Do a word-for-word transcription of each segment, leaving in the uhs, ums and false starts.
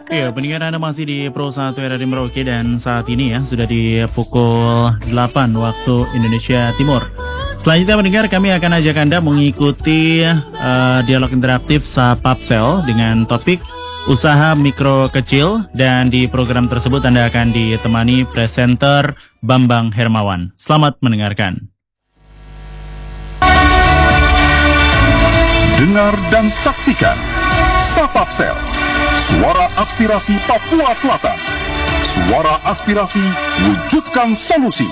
Ya, pendengar Anda masih di Pro satu R R I Merauke dan saat ini ya sudah di pukul delapan waktu Indonesia Timur. Selanjutnya pendengar, kami akan ajak Anda mengikuti uh, dialog interaktif Sapapsel dengan topik usaha mikro kecil, dan di program tersebut Anda akan ditemani presenter Bambang Hermawan. Selamat mendengarkan. Dengar dan saksikan Sapapsel, suara aspirasi Papua Selatan. Suara aspirasi, wujudkan solusi.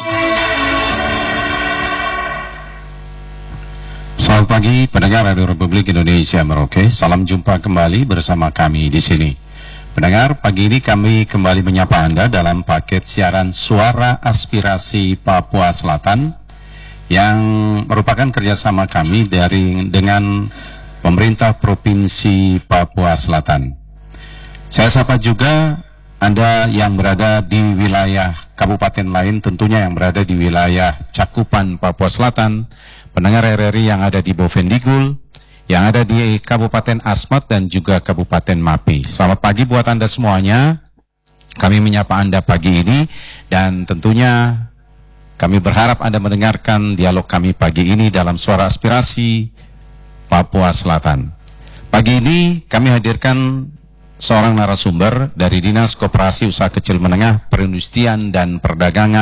Selamat pagi pendengar Radio Republik Indonesia Merauke. Salam jumpa kembali bersama kami di sini. Pendengar, pagi ini kami kembali menyapa Anda dalam paket siaran Suara Aspirasi Papua Selatan yang merupakan kerjasama kami dari dengan pemerintah Provinsi Papua Selatan. Saya sapa juga Anda yang berada di wilayah kabupaten lain, tentunya yang berada di wilayah cakupan Papua Selatan, pendengar R R I yang ada di Bovendigul, yang ada di Kabupaten Asmat dan juga Kabupaten Mapi. Selamat pagi buat Anda semuanya. Kami menyapa Anda pagi ini dan tentunya kami berharap Anda mendengarkan dialog kami pagi ini dalam Suara Aspirasi Papua Selatan. Pagi ini kami hadirkan seorang narasumber dari Dinas Koperasi Usaha Kecil Menengah, Perindustrian dan Perdagangan